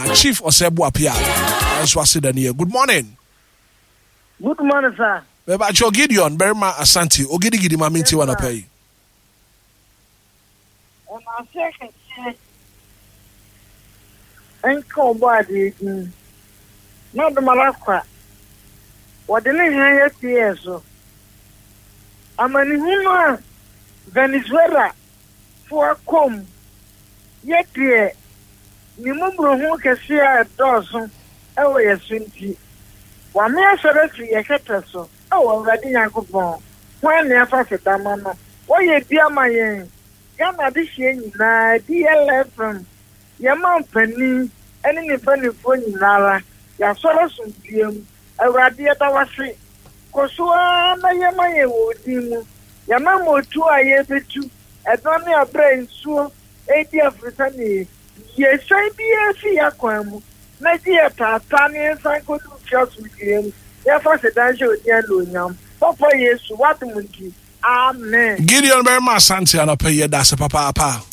Chief Osebu Apia. Good morning. Good morning, sir. Beba Cho Gideon, Berma Asante, Ogidi Gidi Maminti wana pay. On our second Uncle Body, not the Malacqua. What the name here, so I'm an human Venezuela for a comb. Yet, dear, Nimumbo who can see a dozen away as soon. One mere secretary, a caterso. Oh, already, Uncle Bon. When they are fast at Damana, why you dear my young? Gamma this year, dear from your mount penny, any penny for you, Nala, your sorrows and deum, a radiator was free. Cosua, my would deem. Your mamma, 2 I ever two, as only a brain so, 80 of Britannia. Yes, I be a fiacquam. My dear Tatanians, I could just with him. Therefore, the danger with Yellow. Papa, yes, what would you? Amen. Gideon Berma Santi and a pay that's a papa.